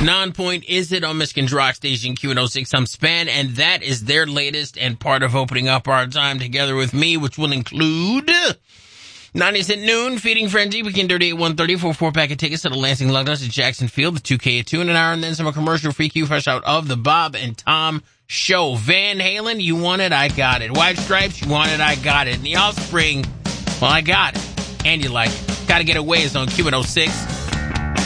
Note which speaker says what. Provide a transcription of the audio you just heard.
Speaker 1: Non-Point Is It on Michigan's Rock Station Q106. I'm Span, and that is their latest and part of opening up our time together with me, which will include 90s at noon, Feeding Frenzy, Weekend Dirty at 1:30 for a 4-pack of tickets to the Lansing Lugnuts at Jackson Field, the 2K at 2 in an hour, and then some commercial-free Q fresh out of the Bob and Tom Show. Van Halen, you want it, I got it. White Stripes, you want it, I got it. And the Offspring, well, I got it. And you like it. Gotta Get Away is on Q106.